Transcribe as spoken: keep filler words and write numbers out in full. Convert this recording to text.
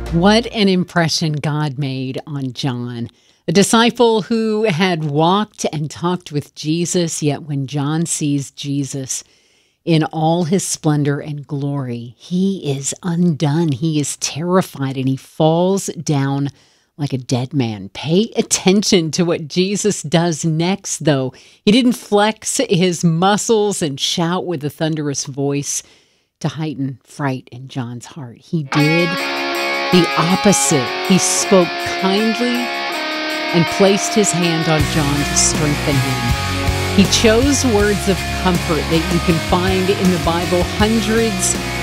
What an impression God made on John, a disciple who had walked and talked with Jesus, yet when John sees Jesus in all his splendor and glory, he is undone. He is terrified and he falls down like a dead man. Pay attention to what Jesus does next, though. He didn't flex his muscles and shout with a thunderous voice to heighten fright in John's heart. He did the opposite. He spoke kindly and placed his hand on John to strengthen him. He chose words of comfort that you can find in the Bible hundreds